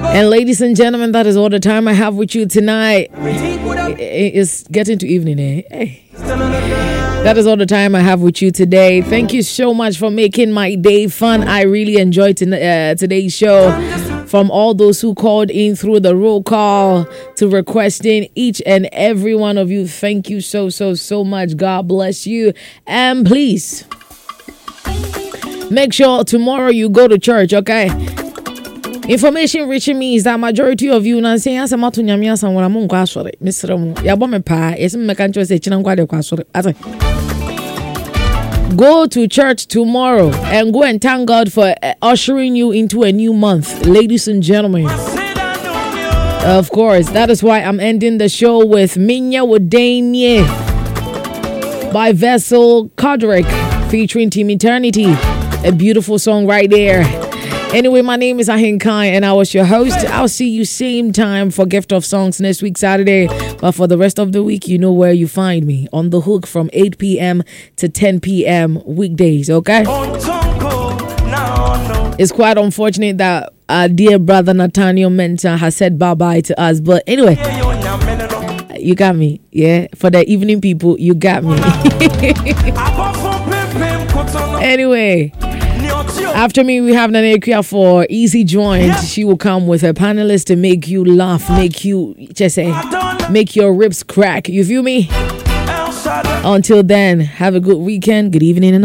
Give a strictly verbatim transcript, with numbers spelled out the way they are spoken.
And ladies and gentlemen, that is all the time I have with you tonight. It's getting to evening, eh? Hey. That is all the time I have with you today. Thank you so much for making my day fun. I really enjoyed t- uh, today's show. From all those who called in through the roll call to requesting, each and every one of you, thank you so, so, so much. God bless you. And please, make sure tomorrow you go to church, okay? Information reaching me is that majority of you now saying, "As a matter of fact, I'm going to sorry, Mister Yabome Pa, it's me can't just say chinam kwa sorry." Go to church tomorrow and go and thank God for ushering you into a new month, ladies and gentlemen. Of course, that is why I'm ending the show with Minya Wodanye by Vessel Kodrick featuring Team Eternity. A beautiful song right there. Anyway, my name is Ahin Kai and I was your host. I'll see you same time for Gift of Songs next week, Saturday. But for the rest of the week, you know where you find me. On the hook from eight p.m. to ten p.m. weekdays, okay? It's quite unfortunate that our dear brother Nathaniel Mensah has said bye-bye to us. But anyway, you got me, yeah? For the evening people, you got me. Anyway, after me, we have Nanekia for Easy Joint. She will come with a panelist to make you laugh, make you just say, make your ribs crack. You feel me? Until then, have a good weekend, good evening, and